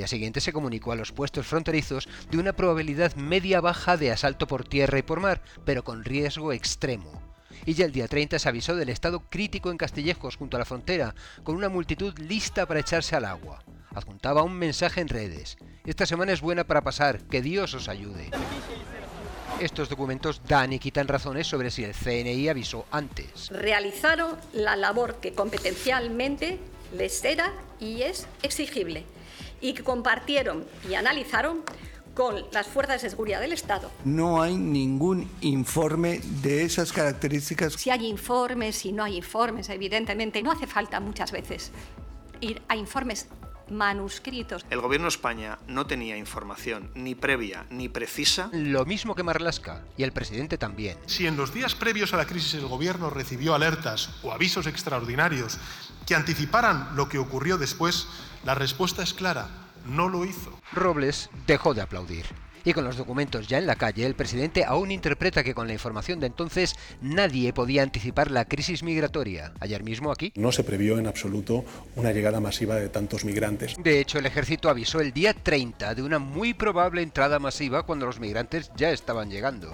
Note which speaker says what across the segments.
Speaker 1: siguiente se comunicó a los puestos fronterizos de una probabilidad media-baja de asalto por tierra y por mar, pero con riesgo extremo. Y ya el día 30 se avisó del estado crítico en Castillejos, junto a la frontera, con una multitud lista para echarse al agua. Adjuntaba un mensaje en redes: esta semana es buena para pasar, que Dios os ayude. Estos documentos dan y quitan razones sobre si el CNI avisó antes.
Speaker 2: Realizaron la labor que competencialmente les era y es exigible, y que compartieron y analizaron con las fuerzas de seguridad del Estado.
Speaker 3: No hay ningún informe de esas características.
Speaker 2: Si hay informes, si no hay informes, evidentemente no hace falta muchas veces ir a informes manuscritos.
Speaker 4: El Gobierno de España no tenía información ni previa ni precisa.
Speaker 1: Lo mismo que Marlaska, y el presidente también.
Speaker 5: Si en los días previos a la crisis el Gobierno recibió alertas o avisos extraordinarios que anticiparan lo que ocurrió después, la respuesta es clara: no lo hizo.
Speaker 1: Robles dejó de aplaudir. Y con los documentos ya en la calle, el presidente aún interpreta que con la información de entonces nadie podía anticipar la crisis migratoria. Ayer mismo aquí
Speaker 6: no se previó en absoluto una llegada masiva de tantos migrantes.
Speaker 1: De hecho, el ejército avisó el día 30 de una muy probable entrada masiva cuando los migrantes ya estaban llegando.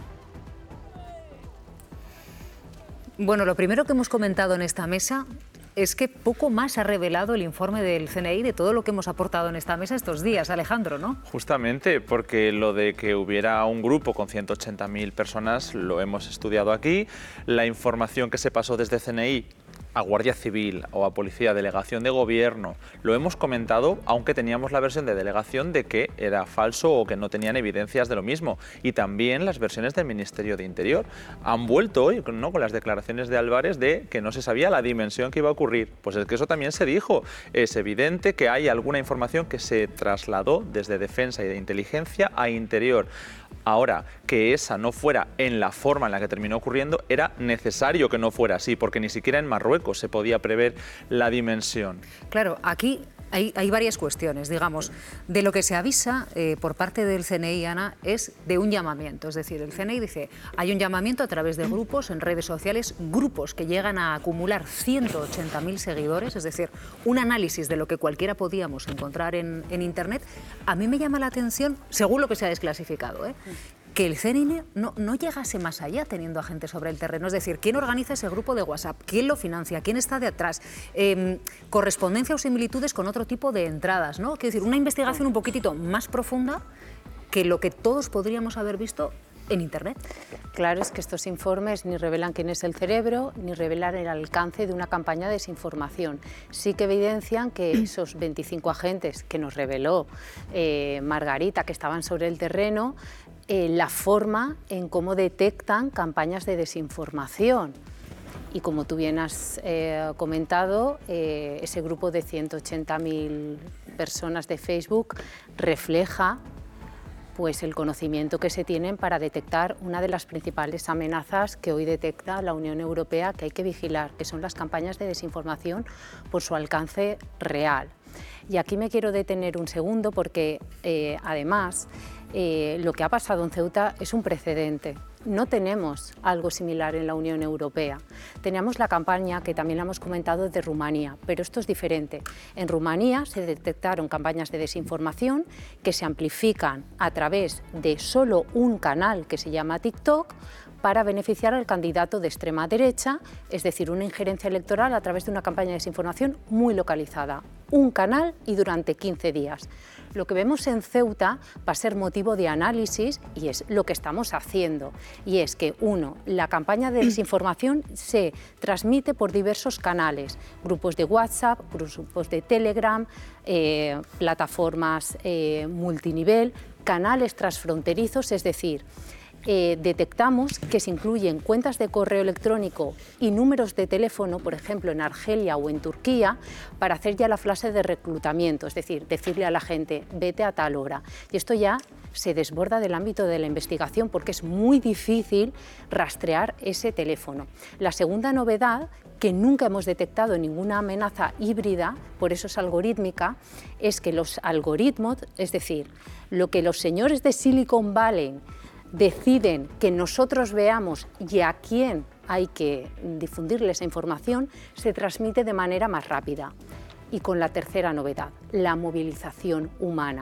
Speaker 7: Bueno, lo primero que hemos comentado en esta mesa es que poco más ha revelado el informe del CNI de todo lo que hemos aportado en esta mesa estos días, Alejandro, ¿no?
Speaker 8: Justamente, porque lo de que hubiera un grupo con 180.000 personas lo hemos estudiado aquí. La información que se pasó desde CNI a Guardia Civil o a Policía, Delegación de Gobierno, lo hemos comentado, aunque teníamos la versión de delegación de que era falso o que no tenían evidencias de lo mismo. Y también las versiones del Ministerio de Interior. Han vuelto hoy, ¿no?, con las declaraciones de Álvarez de que no se sabía la dimensión que iba a ocurrir. Pues es que eso también se dijo. Es evidente que hay alguna información que se trasladó desde Defensa y de Inteligencia a Interior. Ahora, que esa no fuera en la forma en la que terminó ocurriendo, era necesario que no fuera así, porque ni siquiera en Marruecos se podía prever la dimensión.
Speaker 7: Claro, aquí hay varias cuestiones, digamos. De lo que se avisa por parte del CNI, Ana, es de un llamamiento. Es decir, el CNI dice, hay un llamamiento a través de grupos en redes sociales, grupos que llegan a acumular 180.000 seguidores, es decir, un análisis de lo que cualquiera podíamos encontrar en Internet. A mí me llama la atención, según lo que se ha desclasificado, que el CNI no llegase más allá teniendo a gente sobre el terreno. Es decir, ¿quién organiza ese grupo de WhatsApp? ¿Quién lo financia? ¿Quién está detrás? Correspondencia o similitudes con otro tipo de entradas, ¿no? Quiero decir, una investigación un poquitito más profunda que lo que todos podríamos haber visto en Internet.
Speaker 9: Claro, es que estos informes ni revelan quién es el cerebro, ni revelan el alcance de una campaña de desinformación. Sí que evidencian que esos 25 agentes que nos reveló Margarita, que estaban sobre el terreno, la forma en cómo detectan campañas de desinformación. Y como tú bien has comentado, ese grupo de 180.000 personas de Facebook refleja pues el conocimiento que se tienen para detectar una de las principales amenazas que hoy detecta la Unión Europea, que hay que vigilar, que son las campañas de desinformación por su alcance real. Y aquí me quiero detener un segundo porque además lo que ha pasado en Ceuta es un precedente. No tenemos algo similar en la Unión Europea. Teníamos la campaña, que también la hemos comentado, de Rumanía, pero esto es diferente. En Rumanía se detectaron campañas de desinformación que se amplifican a través de solo un canal que se llama TikTok para beneficiar al candidato de extrema derecha, es decir, una injerencia electoral a través de una campaña de desinformación muy localizada. Un canal y durante 15 días. Lo que vemos en Ceuta va a ser motivo de análisis y es lo que estamos haciendo. Y es que, uno, la campaña de desinformación se transmite por diversos canales, grupos de WhatsApp, grupos de Telegram, plataformas multinivel, canales transfronterizos, es decir, detectamos que se incluyen cuentas de correo electrónico y números de teléfono, por ejemplo, en Argelia o en Turquía, para hacer ya la fase de reclutamiento, es decir, decirle a la gente, vete a tal hora. Y esto ya se desborda del ámbito de la investigación porque es muy difícil rastrear ese teléfono. La segunda novedad, que nunca hemos detectado ninguna amenaza híbrida, por eso es algorítmica, es que los algoritmos, es decir, lo que los señores de Silicon Valley deciden que nosotros veamos y a quién hay que difundirle esa información, se transmite de manera más rápida. Y con la tercera novedad, la movilización humana.